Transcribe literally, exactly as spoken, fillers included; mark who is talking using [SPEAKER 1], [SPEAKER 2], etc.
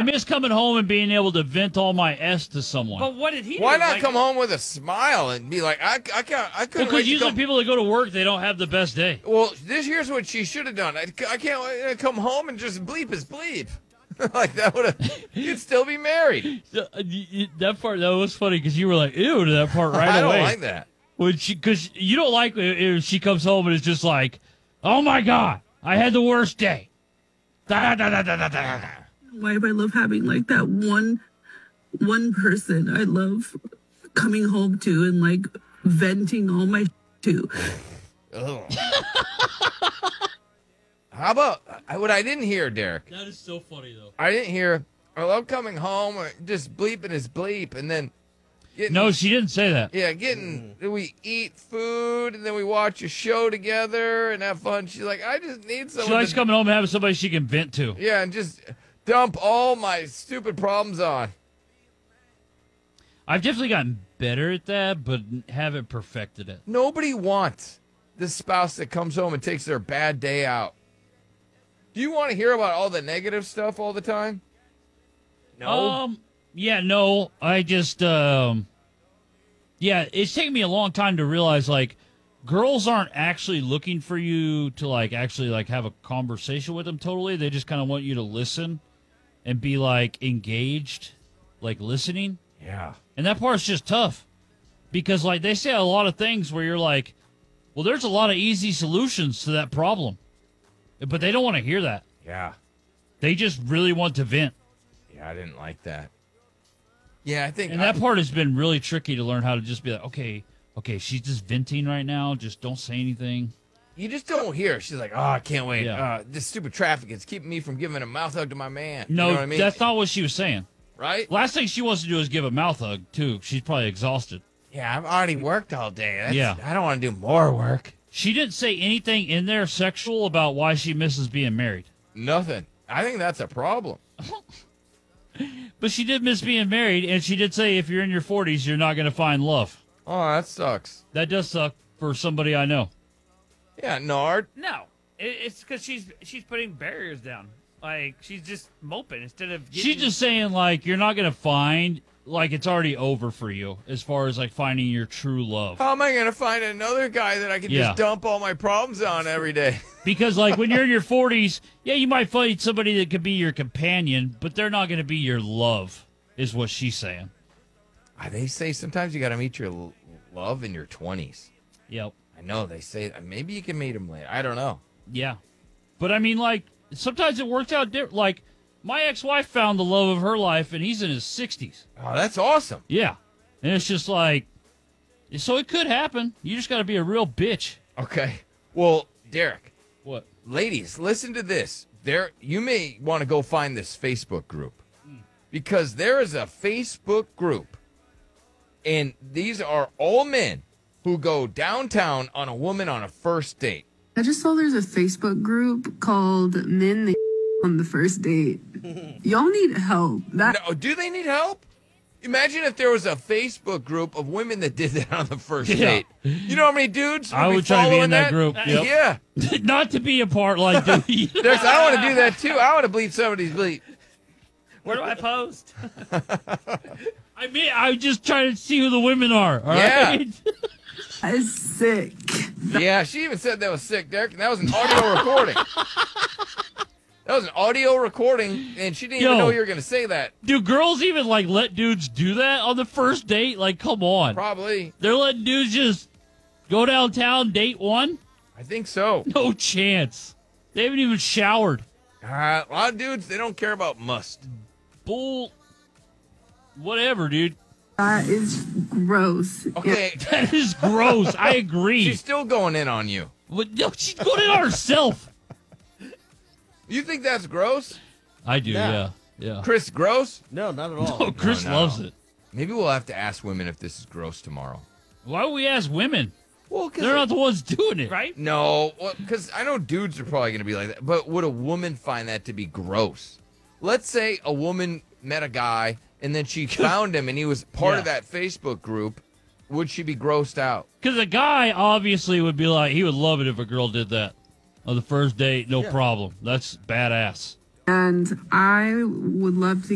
[SPEAKER 1] miss coming home and being able to vent all my S to someone.
[SPEAKER 2] But what did he?
[SPEAKER 3] Why
[SPEAKER 2] do?
[SPEAKER 3] not
[SPEAKER 2] Like,
[SPEAKER 3] come home with a smile and be like, I, I can't, I couldn't
[SPEAKER 1] Because
[SPEAKER 3] wait to
[SPEAKER 1] usually
[SPEAKER 3] come.
[SPEAKER 1] people that go to work, they don't have the best day.
[SPEAKER 3] Well, this here's what she should have done. I, I can't wait to come home and just bleep is bleep. Like that would have, you'd still be married.
[SPEAKER 1] Uh, y- y- That part, that was funny because you were like, ew, to that part right
[SPEAKER 3] I don't
[SPEAKER 1] away.
[SPEAKER 3] like that.
[SPEAKER 1] When she, because you don't like it if she comes home and it's just like, oh my God, I had the worst day. Da, da, da, da, da, da.
[SPEAKER 4] Why do I love having like that one one person I love coming home to and like venting all my to.
[SPEAKER 3] Ugh. How about I- what I didn't hear, Derek?
[SPEAKER 1] That is so funny, though.
[SPEAKER 3] I didn't hear, I love coming home, or just bleeping his bleep, and then getting,
[SPEAKER 1] No, she didn't say that.
[SPEAKER 3] yeah, getting, we eat food, and then we watch a show together and have fun. She's like, I just need
[SPEAKER 1] She
[SPEAKER 3] someone
[SPEAKER 1] likes
[SPEAKER 3] to,
[SPEAKER 1] coming home and having somebody she can vent to.
[SPEAKER 3] yeah, and just dump all my stupid problems on.
[SPEAKER 1] I've definitely gotten better at that, but haven't perfected it.
[SPEAKER 3] Nobody wants the spouse that comes home and takes their bad day out. Do you want to hear about all the negative stuff all the time? No.
[SPEAKER 1] Um, yeah, no, I just, um, yeah, it's taken me a long time to realize, like, girls aren't actually looking for you to, like, actually, like, have a conversation with them totally. They just kind of want you to listen and be, like, engaged, like, listening.
[SPEAKER 3] Yeah.
[SPEAKER 1] And that part's just tough because, like, they say a lot of things where you're like, well, there's a lot of easy solutions to that problem. But they don't want to hear that.
[SPEAKER 3] Yeah.
[SPEAKER 1] They just really want to vent.
[SPEAKER 3] Yeah, I didn't like that. Yeah, I think
[SPEAKER 1] And that part has been really tricky to learn how to just be like, okay, okay, she's just venting right now. Just don't say anything.
[SPEAKER 3] you just don't hear. She's like, oh, I can't wait.
[SPEAKER 1] Yeah.
[SPEAKER 3] Uh, this stupid traffic is keeping me from giving a mouth hug to my man.
[SPEAKER 1] No,
[SPEAKER 3] you know what I mean?
[SPEAKER 1] that's not what she was saying.
[SPEAKER 3] Right?
[SPEAKER 1] Last thing she wants to do is give a mouth hug, too. She's probably exhausted.
[SPEAKER 3] Yeah, I've already worked all day. That's,
[SPEAKER 1] Yeah.
[SPEAKER 3] I don't want to do more work.
[SPEAKER 1] She didn't say anything in there sexual about why she misses being married.
[SPEAKER 3] Nothing. I think that's a problem.
[SPEAKER 1] But she did miss being married, and she did say if you're in your forties, you're not going to find love.
[SPEAKER 3] Oh, that sucks.
[SPEAKER 1] That does suck for somebody I know.
[SPEAKER 3] Yeah, Nard.
[SPEAKER 2] No, it, it's because she's she's putting barriers down. Like she's just moping instead of. Getting,
[SPEAKER 1] She's just saying, like, you're not going to find, like, it's already over for you as far as, like, finding your true love.
[SPEAKER 3] How am I going to find another guy that I can
[SPEAKER 1] Yeah.
[SPEAKER 3] just dump all my problems on every day?
[SPEAKER 1] Because, like, when you're in your forties, yeah, you might find somebody that could be your companion, but they're not going to be your love, is what she's saying.
[SPEAKER 3] Ah, They say sometimes you got to meet your l- love in your twenties.
[SPEAKER 1] Yep.
[SPEAKER 3] I know they say that. Maybe you can meet him later. I don't know.
[SPEAKER 1] Yeah. But, I mean, like, sometimes it works out different. Like, my ex-wife found the love of her life, and he's in his sixties.
[SPEAKER 3] Oh, that's awesome.
[SPEAKER 1] Yeah. And it's just like, so it could happen. You just got to be a real bitch.
[SPEAKER 3] Okay. Well, Derek,
[SPEAKER 1] What?
[SPEAKER 3] ladies, listen to this. There, you may want to go find this Facebook group because there is a Facebook group, and these are all men who go downtown on a woman on a first date.
[SPEAKER 4] I just saw there's a Facebook group called Men That on the First Date. Y'all need help. That
[SPEAKER 3] No, do they need help? Imagine if there was a Facebook group of women that did that on the first
[SPEAKER 1] Yeah.
[SPEAKER 3] date. You know how many dudes would
[SPEAKER 1] I
[SPEAKER 3] be
[SPEAKER 1] would try to be
[SPEAKER 3] following
[SPEAKER 1] in that group, yep.
[SPEAKER 3] Yeah.
[SPEAKER 1] Not to be a part like the.
[SPEAKER 3] There's, I want to do that too. I want to bleep somebody's bleep.
[SPEAKER 2] Where do I post?
[SPEAKER 1] I mean, I'm just trying to see who the women are. All
[SPEAKER 3] Yeah.
[SPEAKER 1] right?
[SPEAKER 4] is sick.
[SPEAKER 3] Yeah, she even said that was sick, Derek, and that was an audio recording. That was an audio recording, and she didn't
[SPEAKER 1] Yo.
[SPEAKER 3] even know you were going to say that.
[SPEAKER 1] Do girls even, like, let dudes do that on the first date? Like, come on.
[SPEAKER 3] Probably.
[SPEAKER 1] They're letting dudes just go downtown, date one?
[SPEAKER 3] I think so.
[SPEAKER 1] No chance. They haven't even showered.
[SPEAKER 3] Uh, a lot of dudes, they don't care about must.
[SPEAKER 1] Bull. Whatever, dude.
[SPEAKER 4] That is gross.
[SPEAKER 3] Okay,
[SPEAKER 1] That is gross. I agree.
[SPEAKER 3] she's still going in on you.
[SPEAKER 1] But, no, she's going in on herself.
[SPEAKER 3] You think that's gross?
[SPEAKER 1] I do,
[SPEAKER 5] Yeah.
[SPEAKER 1] yeah. Yeah.
[SPEAKER 3] Chris, gross?
[SPEAKER 5] No, not at all.
[SPEAKER 1] Oh, Chris
[SPEAKER 3] No, no.
[SPEAKER 1] loves it.
[SPEAKER 3] Maybe we'll have to ask women if this is gross tomorrow.
[SPEAKER 1] Why would we ask women?
[SPEAKER 3] Well, because
[SPEAKER 1] They're not the ones doing it.
[SPEAKER 2] Right?
[SPEAKER 3] No, because I know dudes are probably going to be like that. But would a woman find that to be gross? Let's say a woman met a guy and then she found him and he was part
[SPEAKER 1] Yeah.
[SPEAKER 3] of that Facebook group. Would she be grossed out?
[SPEAKER 1] Because a guy obviously would be like, he would love it if a girl did that on the first date, no problem. That's badass.
[SPEAKER 4] And I would love to